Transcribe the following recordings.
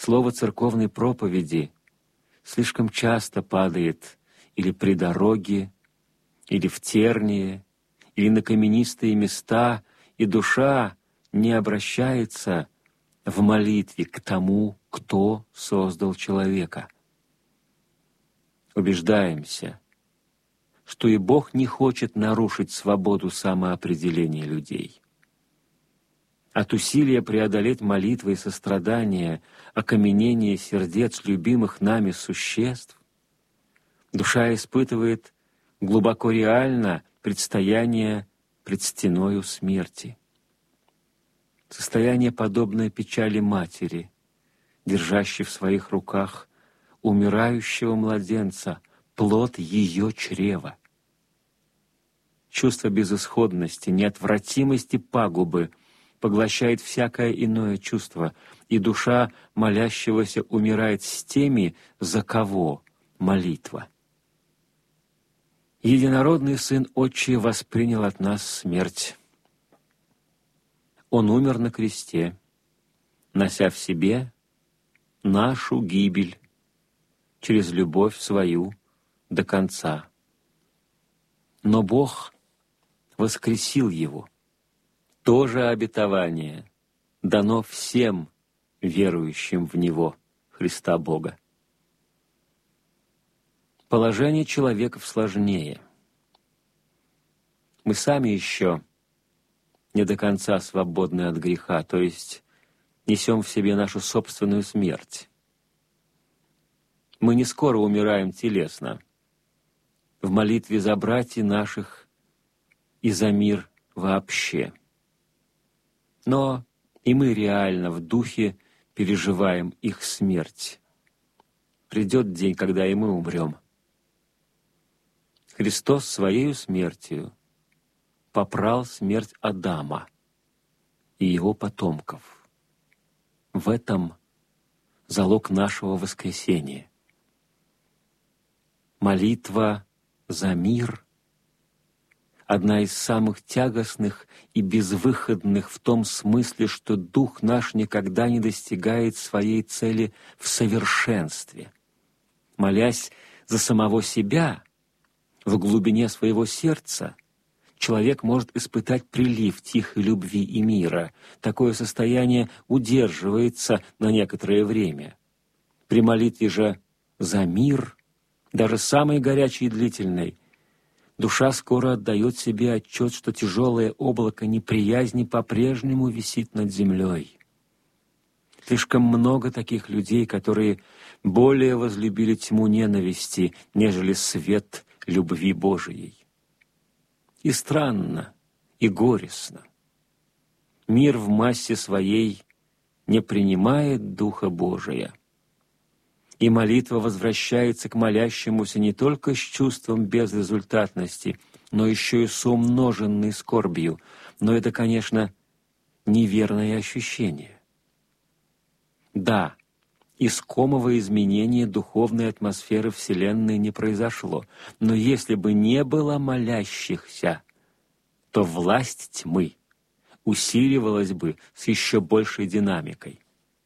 Слово церковной проповеди слишком часто падает или при дороге, или в тернии, или на каменистые места, и душа не обращается в молитве к тому, кто создал человека. Убеждаемся, что и Бог не хочет нарушить свободу самоопределения людей. От усилия преодолеть молитвы и сострадания, окаменение сердец любимых нами существ, душа испытывает глубоко реально предстояние пред стеною смерти. Состояние, подобное печали матери, держащей в своих руках умирающего младенца, плод ее чрева. Чувство безысходности, неотвратимости пагубы поглощает всякое иное чувство, и душа молящегося умирает с теми, за кого молитва. Единородный Сын Отчий воспринял от нас смерть. Он умер на кресте, нося в себе нашу гибель через любовь свою до конца. Но Бог воскресил Его. То же обетование дано всем верующим в Него, Христа Бога. Положение человеков сложнее. Мы сами еще не до конца свободны от греха, то есть несем в себе нашу собственную смерть. Мы не скоро умираем телесно. В молитве за братьев наших и за мир вообще. Но и мы реально в духе переживаем их смерть. Придет день, когда и мы умрем. Христос своею смертью попрал смерть Адама и его потомков. В этом залог нашего воскресения. Молитва за мир — одна из самых тягостных и безвыходных в том смысле, что дух наш никогда не достигает своей цели в совершенстве. Молясь за самого себя, в глубине своего сердца, человек может испытать прилив тихой любви и мира. Такое состояние удерживается на некоторое время. При молитве же за мир, даже самой горячей и длительной, душа скоро отдает себе отчет, что тяжелое облако неприязни по-прежнему висит над землей. Слишком много таких людей, которые более возлюбили тьму ненависти, нежели свет любви Божией. И странно, и горестно. Мир в массе своей не принимает Духа Божия. И молитва возвращается к молящемуся не только с чувством безрезультатности, но еще и с умноженной скорбью. Но это, конечно, неверное ощущение. Да, искомого изменения духовной атмосферы Вселенной не произошло, но если бы не было молящихся, то власть тьмы усиливалась бы с еще большей динамикой.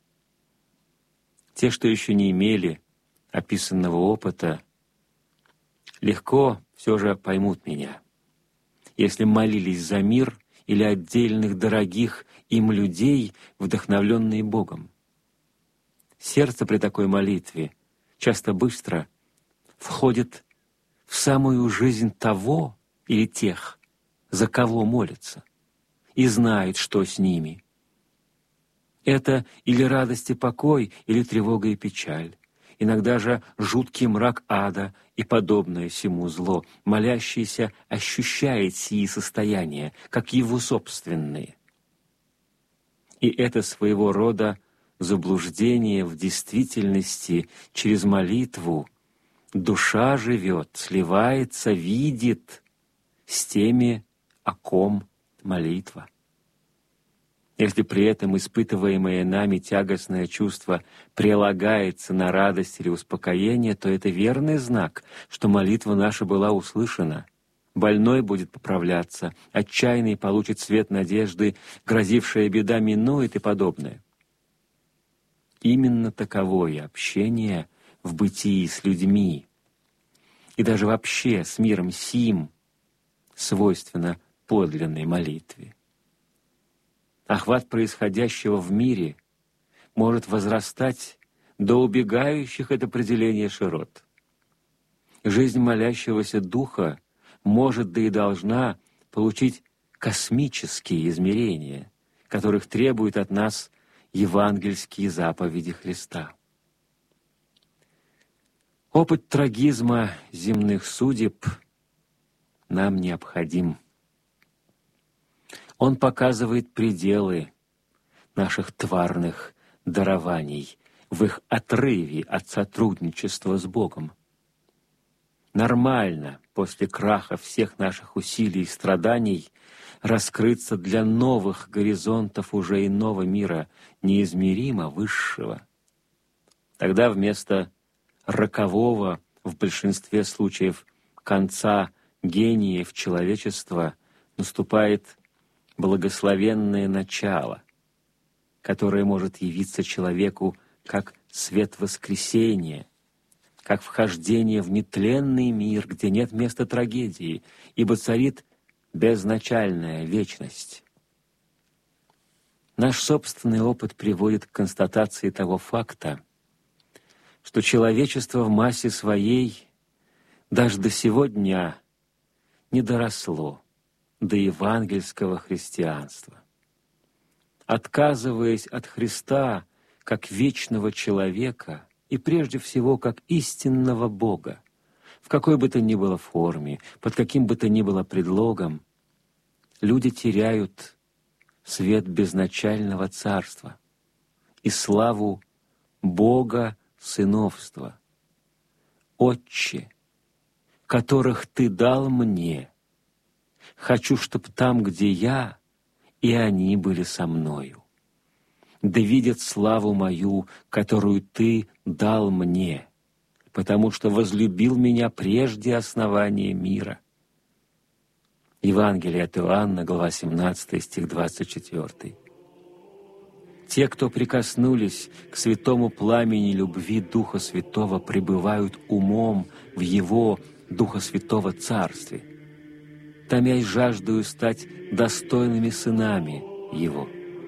Те, что еще не имели описанного опыта, легко все же поймут меня. Если молились за мир или отдельных дорогих им людей, вдохновленные Богом. Сердце при такой молитве часто быстро входит в самую жизнь того или тех, за кого молится, и знает, что с ними. Это или радость и покой, или тревога и печаль, иногда же жуткий мрак ада и подобное сему зло. Молящийся ощущает сии состояния, как его собственные. И это своего рода заблуждение в действительности через молитву душа живет, сливается, видит с теми, о ком молитва. Если при этом испытываемое нами тягостное чувство прилагается на радость или успокоение, то это верный знак, что молитва наша была услышана. Больной будет поправляться, отчаянный получит свет надежды, грозившая беда минует и подобное. Именно таковое общение в бытии с людьми и даже вообще с миром сим свойственно подлинной молитве. Охват происходящего в мире может возрастать до убегающих от определения широт. Жизнь молящегося духа может, да и должна, получить космические измерения, которых требуют от нас евангельские заповеди Христа. Опыт трагизма земных судеб нам необходим. Он показывает пределы наших тварных дарований в их отрыве от сотрудничества с Богом. Нормально после краха всех наших усилий и страданий раскрыться для новых горизонтов уже иного мира, неизмеримо высшего. Тогда вместо рокового, в большинстве случаев, конца гениев человечества наступает благословенное начало, которое может явиться человеку как свет воскресения, как вхождение в нетленный мир, где нет места трагедии, ибо царит безначальная вечность. Наш собственный опыт приводит к констатации того факта, что человечество в массе своей даже до сего дня не доросло до евангельского христианства. Отказываясь от Христа как вечного человека и прежде всего как истинного Бога, в какой бы то ни было форме, под каким бы то ни было предлогом, люди теряют свет безначального царства и славу Бога сыновства. «Отче, которых Ты дал мне, хочу, чтоб там, где я, и они были со мною. Да видят славу мою, которую Ты дал мне, потому что возлюбил меня прежде основания мира». Евангелие от Иоанна, глава 17, стих 24. Те, кто прикоснулись к святому пламени любви Духа Святого, пребывают умом в Его, Духа Святого, Царстве, томясь жаждою стать достойными сынами Его.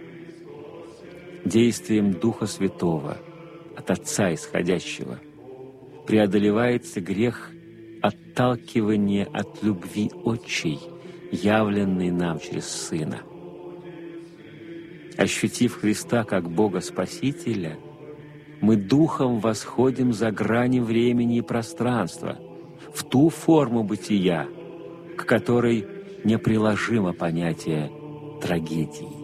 Действием Духа Святого, от Отца исходящего, преодолевается грех отталкивания от любви отчей, явленный нам через Сына. Ощутив Христа как Бога Спасителя, мы духом восходим за грани времени и пространства, в ту форму бытия, к которой неприложимо понятие трагедии.